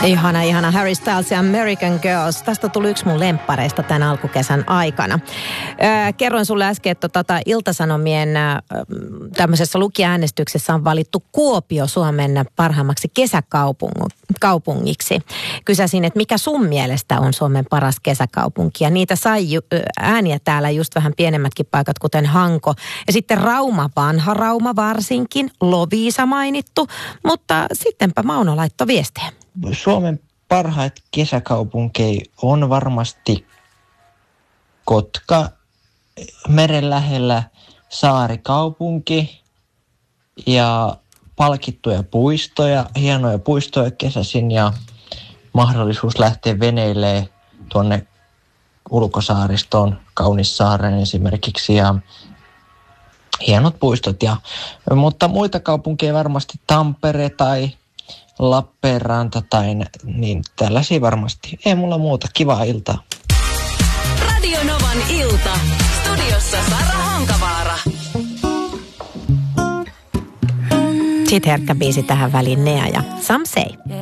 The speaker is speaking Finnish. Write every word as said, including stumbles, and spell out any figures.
Ihana, ihana Harry Styles ja American Girls. Tästä tuli yksi mun lemppareista tämän alkukesän aikana. Öö, kerroin sulle äsken, että tota Ilta-Sanomien öö, tämmöisessä lukijaäänestyksessä on valittu Kuopio Suomen parhaimmaksi kesäkaupungiksi. Kysäsin, että mikä sun mielestä on Suomen paras kesäkaupunki? Ja niitä sai ju, ääniä täällä just vähän pienemmätkin paikat, kuten Hanko. Ja sitten Rauma, vanha Rauma varsinkin, Loviisa mainittu. Mutta sittenpä Mauno laittoi viestejä. Suomen parhaat kesäkaupunkeja on varmasti Kotka, meren lähellä saarikaupunki ja palkittuja puistoja, hienoja puistoja kesäisin ja mahdollisuus lähteä veneilemään tuonne ulkosaaristoon, Kaunissaareen esimerkiksi ja hienot puistot. Ja, mutta muita kaupunkeja varmasti Tampere tai Lappeenranta tai niin tällaisia varmasti. Ei mulla muuta. Kivaa iltaa. Radio Novan ilta. Studiossa Sara Honkavaara. Sitten herkkä biisi tähän väliin, Nea ja Some Say.